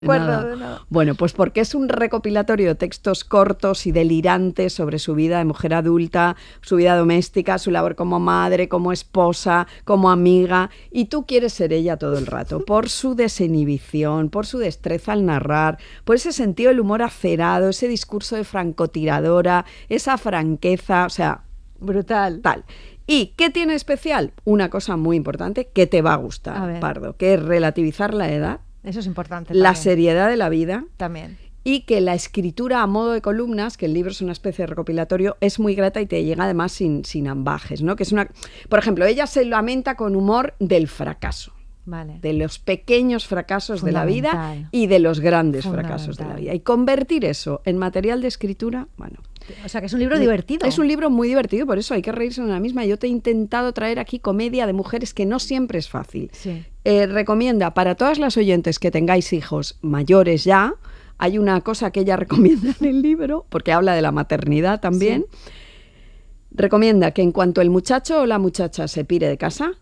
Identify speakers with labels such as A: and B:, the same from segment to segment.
A: Nada.
B: De nada.
A: Bueno, pues porque es un recopilatorio de textos cortos y delirantes sobre su vida de mujer adulta, su vida doméstica, su labor como madre, como esposa, como amiga, y tú quieres ser ella todo el rato, por su desinhibición, por su destreza al narrar, por ese sentido del humor acerado, ese discurso de francotiradora, esa franqueza, o sea,
B: Brutal.
A: tal. ¿Y qué tiene especial? Una cosa muy importante que te va a gustar, Pardo, que es relativizar la edad.
B: Eso es importante.
A: La
B: también.
A: seriedad de la vida.
B: También.
A: Y que la escritura a modo de columnas, que el libro es una especie de recopilatorio, es muy grata y te llega además sin ambajes, ¿no? Que es una... Por ejemplo, ella se lamenta con humor del fracaso.
B: Vale.
A: De los pequeños fracasos de la vida y de los grandes fracasos de la vida. Y convertir eso en material de escritura, bueno...
B: O sea, que es un libro divertido.
A: Es un libro muy divertido, por eso hay que reírse de la misma. Yo te he intentado traer aquí comedia de mujeres, que no siempre es fácil.
B: Sí.
A: Recomienda para todas las oyentes que tengáis hijos mayores ya, hay una cosa que ella recomienda en el libro, porque habla de la maternidad también. Sí. Recomienda que en cuanto el muchacho o la muchacha se pire de casa,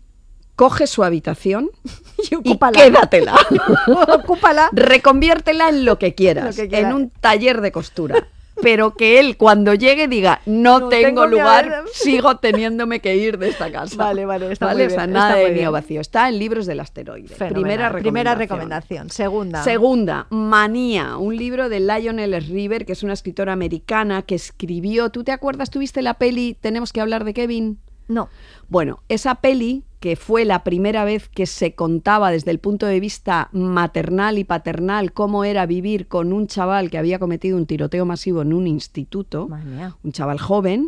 A: coge su habitación y quédatela.
B: Ocúpala.
A: Reconviértela en lo que quieras, en un taller de costura. Pero que él cuando llegue diga, no tengo lugar, sigo teniéndome que ir de esta casa.
B: Vale, está muy bien.
A: O sea, nada de nido vacío. Está en Libros del Asteroide.
B: Primera recomendación.
A: Segunda, Manía, un libro de Lionel River, que es una escritora americana que escribió... ¿Tú te acuerdas? ¿Tuviste la peli Tenemos que hablar de Kevin?
B: No.
A: Bueno, esa peli, que fue la primera vez que se contaba desde el punto de vista maternal y paternal cómo era vivir con un chaval que había cometido un tiroteo masivo en un instituto, un chaval joven,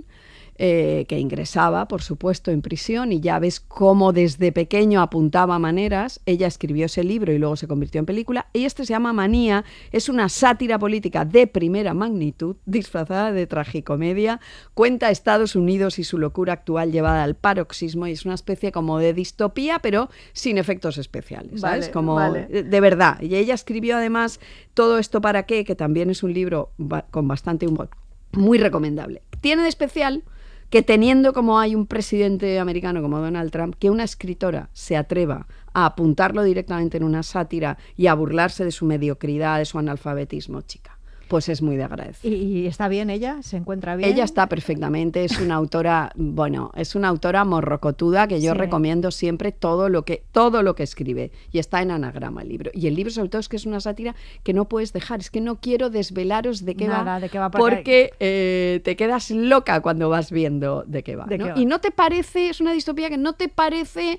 A: que ingresaba, por supuesto, en prisión, y ya ves cómo desde pequeño apuntaba maneras. Ella escribió ese libro y luego se convirtió en película, y este se llama Manía, es una sátira política de primera magnitud, disfrazada de tragicomedia, cuenta Estados Unidos y su locura actual llevada al paroxismo, y es una especie como de distopía, pero sin efectos especiales, ¿sabes? De verdad. Y ella escribió además Todo esto para qué, que también es un libro con bastante humor, muy recomendable. Tiene de especial que teniendo como hay un presidente americano como Donald Trump, que una escritora se atreva a apuntarlo directamente en una sátira y a burlarse de su mediocridad, de su analfabetismo, chica, pues es muy de agradecer.
B: ¿Y está bien ella? ¿Se encuentra bien?
A: Ella está perfectamente, es una autora, bueno, es una autora morrocotuda que yo recomiendo siempre todo lo que escribe, y está en Anagrama el libro. Y el libro sobre todo es que es una sátira que no puedes dejar, es que no quiero desvelaros de qué va, porque te quedas loca cuando vas viendo de qué va, ¿no? Y no te parece, es una distopía que no te parece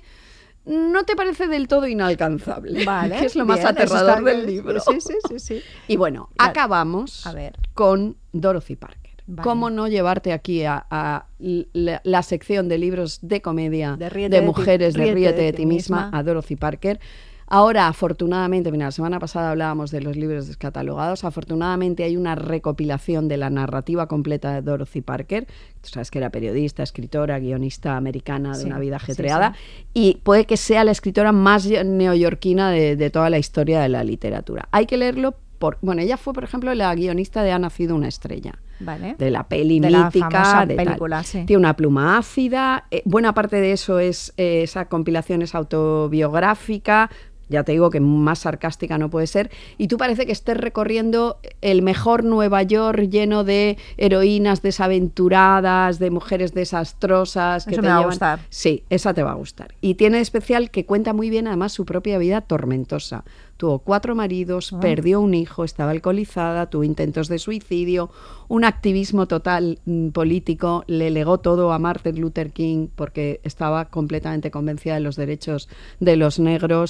A: del todo inalcanzable, que es lo más aterrador del libro.
B: Sí.
A: Y bueno, acabamos con Dorothy Parker. Vale. ¿Cómo no llevarte aquí a la sección de libros de comedia de mujeres de Ríete de ti misma, a Dorothy Parker? Ahora, afortunadamente, mira, la semana pasada hablábamos de los libros descatalogados, afortunadamente hay una recopilación de la narrativa completa de Dorothy Parker. Tú sabes que era periodista, escritora, guionista americana de una vida ajetreada, y puede que sea la escritora más neoyorquina de toda la historia de la literatura. Hay que leerlo bueno, ella fue, por ejemplo, la guionista de Ha nacido una estrella.
B: Vale.
A: De la peli
B: de
A: mítica,
B: la famosa película,
A: Tiene una pluma ácida, buena parte de eso es, esa compilación es autobiográfica. Ya te digo que más sarcástica no puede ser. Y tú parece que estés recorriendo el mejor Nueva York lleno de heroínas desaventuradas, de mujeres desastrosas.
B: Eso me va a gustar.
A: Sí, esa te va a gustar. Y tiene de especial que cuenta muy bien además su propia vida tormentosa. Tuvo 4 maridos, perdió un hijo, estaba alcoholizada, tuvo intentos de suicidio, un activismo total político, le legó todo a Martin Luther King porque estaba completamente convencida de los derechos de los negros,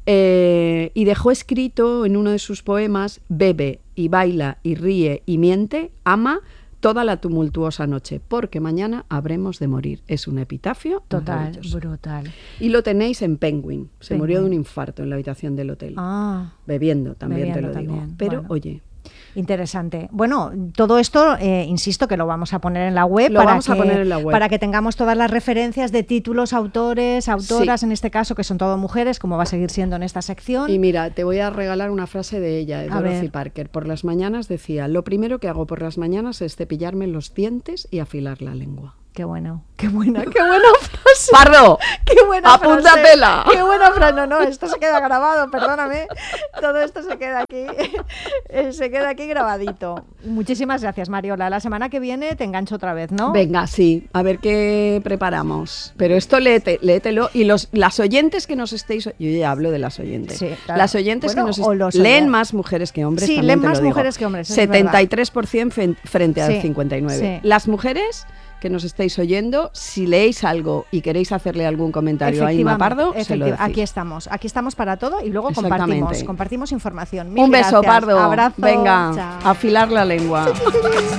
A: y dejó escrito en uno de sus poemas: bebe y baila y ríe y miente, ama toda la tumultuosa noche, porque mañana habremos de morir. Es un epitafio
B: total, brutal.
A: Y lo tenéis en Penguin. Se murió de un infarto en la habitación del hotel. Bebiendo, también te lo digo. Pero, bueno, oye...
B: Interesante. Bueno, todo esto, insisto, que lo vamos a poner en la web, para que tengamos todas las referencias de títulos, autores, autoras, en este caso, que son todo mujeres, como va a seguir siendo en esta sección.
A: Y mira, te voy a regalar una frase de ella, de Dorothy Parker. Por las mañanas decía: lo primero que hago por las mañanas es cepillarme los dientes y afilar la lengua.
B: Qué bueno. Qué buena frase.
A: Pardo,
B: qué buena
A: apúntatela.
B: Frase. Qué buena frase. No, esto se queda grabado, perdóname. Todo esto se queda aquí grabadito. Muchísimas gracias, Mariola. La semana que viene te engancho otra vez, ¿no?
A: Venga, sí, a ver qué preparamos. Pero esto léetelo. Y las oyentes que nos estéis... Yo ya hablo de las oyentes.
B: Sí, claro.
A: Las oyentes que nos leen más mujeres que hombres.
B: Sí, leen más mujeres que hombres.
A: 73% frente al 59%.
B: Sí.
A: Las mujeres que nos estáis oyendo, si leéis algo y queréis hacerle algún comentario a Inma Pardo, se lo decís.
B: Aquí estamos para todo y luego compartimos información.
A: Un beso,
B: gracias.
A: Pardo.
B: Abrazo.
A: Venga,
B: Chao.
A: afilar la lengua.